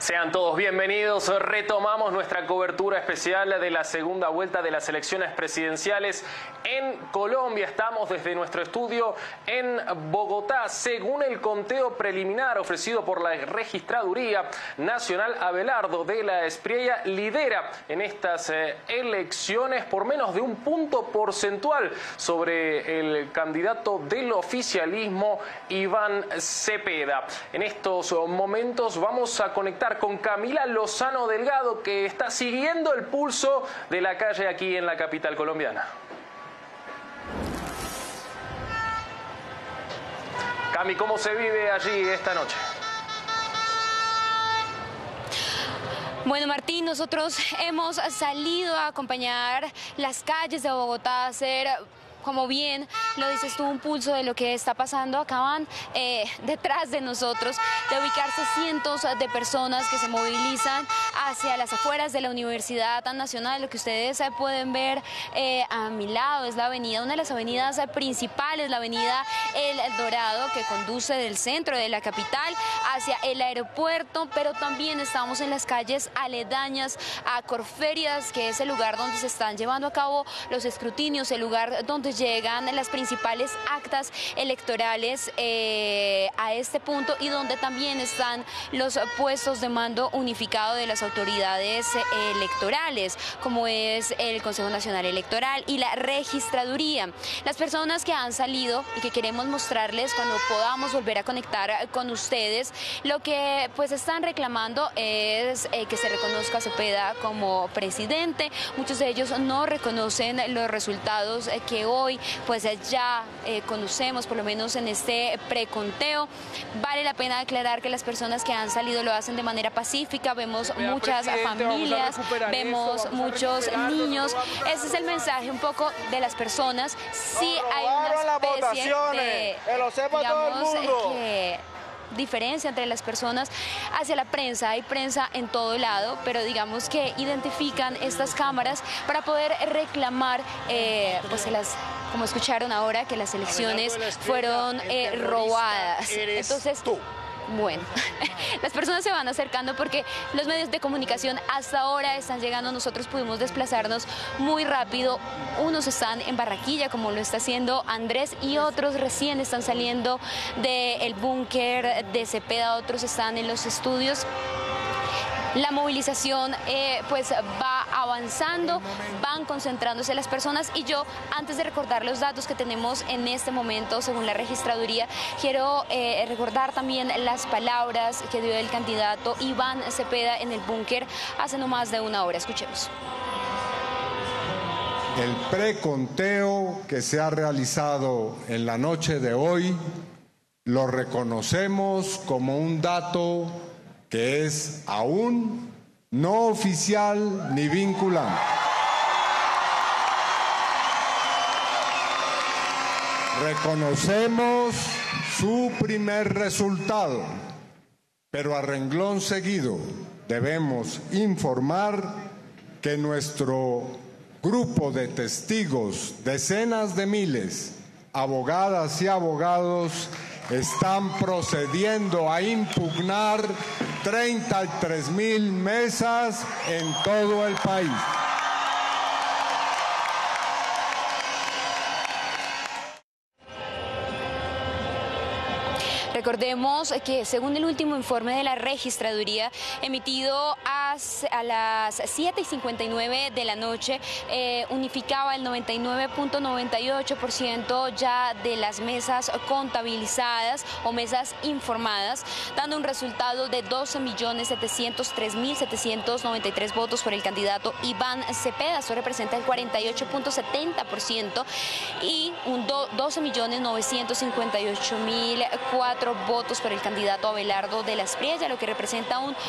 Sean todos bienvenidos. Retomamos nuestra cobertura especial de la segunda vuelta de las elecciones presidenciales en Colombia. Estamos desde nuestro estudio en Bogotá. Según el conteo preliminar ofrecido por la Registraduría Nacional, Abelardo de la Espriella lidera en estas elecciones por menos de un punto porcentual sobre el candidato del oficialismo, Iván Cepeda. En estos momentos vamos a conectar con Camila Lozano Delgado, que está siguiendo el pulso de la calle aquí en la capital colombiana. Cami, ¿cómo se vive allí esta noche? Bueno, Martín, nosotros hemos salido a acompañar las calles de Bogotá, a hacer, como bien lo dices tú, un pulso de lo que está pasando. Acaban detrás de nosotros de ubicarse cientos de personas que se movilizan hacia las afueras de la Universidad Nacional. Lo que ustedes pueden ver a mi lado es la avenida, una de las avenidas principales, la avenida El Dorado, que conduce del centro de la capital hacia el aeropuerto, pero también estamos en las calles aledañas a Corferias, que es el lugar donde se están llevando a cabo los escrutinios, el lugar donde llegan las principales actas electorales a este punto, y donde también están los puestos de mando unificado de las autoridades electorales, como es el Consejo Nacional Electoral y la Registraduría. Las personas que han salido y que queremos mostrarles cuando podamos volver a conectar con ustedes, lo que pues están reclamando es que se reconozca a Cepeda como presidente. Muchos de ellos no reconocen los resultados que hoy pues ya conocemos, por lo menos en este preconteo. Vale la pena aclarar que las personas que han salido lo hacen de manera pacífica. Vemos muchas familias, vemos muchos niños. Ese es el mensaje un poco de las personas. Sí hay una especie de, digamos, diferencia entre las personas hacia la prensa. Hay prensa en todo lado, pero digamos que identifican estas cámaras para poder reclamar, pues como escucharon ahora, que las elecciones fueron robadas. Entonces, bueno, las personas se van acercando porque los medios de comunicación hasta ahora están llegando. Nosotros pudimos desplazarnos muy rápido. Unos están en Barranquilla, como lo está haciendo Andrés, y otros recién están saliendo del búnker de Cepeda, otros están en los estudios. La movilización pues va avanzando, van concentrándose las personas, y yo, antes de recordar los datos que tenemos en este momento según la Registraduría, quiero recordar también las palabras que dio el candidato Iván Cepeda en el búnker hace no más de una hora. Escuchemos. El preconteo que se ha realizado en la noche de hoy lo reconocemos como un dato que es aún no oficial ni vinculante. Reconocemos su primer resultado, pero a renglón seguido debemos informar que nuestro grupo de testigos, decenas de miles, abogadas y abogados, están procediendo a impugnar 33.000 mesas en todo el país. Recordemos que según el último informe de la Registraduría emitido a las 7:59 de la noche, unificaba el 99.98% ya de las mesas contabilizadas o mesas informadas, dando un resultado de 12.703.793 votos por el candidato Iván Cepeda. Esto representa el 48.70%, y un 12.958.004 votos por el candidato Abelardo de la Espriella, lo que representa un